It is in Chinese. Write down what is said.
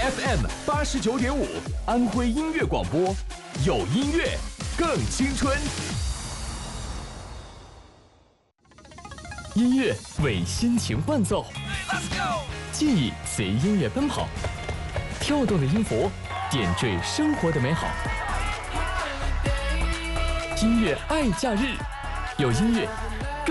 FM89.5，安徽音乐广播，有音乐更青春。音乐为心情伴奏，记忆随音乐奔跑，跳动的音符点缀生活的美好。音乐爱假日，有音乐